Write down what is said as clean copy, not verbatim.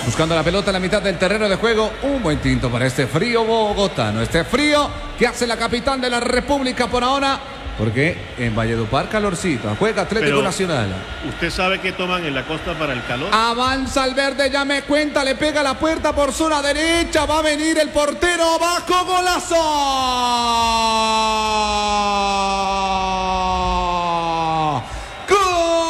Buscando la pelota en la mitad del terreno de juego. Un buen tinto para este frío bogotano. Este frío que hace la capital de la República por ahora. Porque en Valledupar calorcito. Juega Atlético Nacional. ¿Usted sabe qué toman en la costa para el calor? Avanza al verde, ya me cuenta. Le pega la puerta por zona derecha. Va a venir el portero. Bajo, golazo.